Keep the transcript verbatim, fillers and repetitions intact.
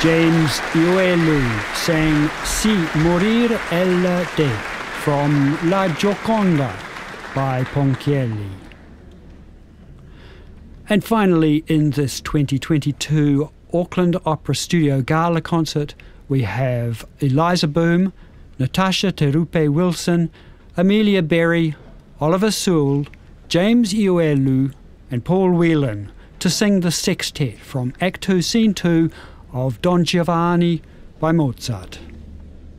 James Iloilo sang Si morir ella de from La Gioconda by Ponchielli. And finally, in this twenty twenty-two Auckland Opera Studio Gala concert, we have Eliza Boom, Natasha Terupe Wilson, Amelia Berry, Oliver Sewell, James Iloilo, and Paul Whelan to sing the sextet from Act two, Scene two of Don Giovanni by Mozart.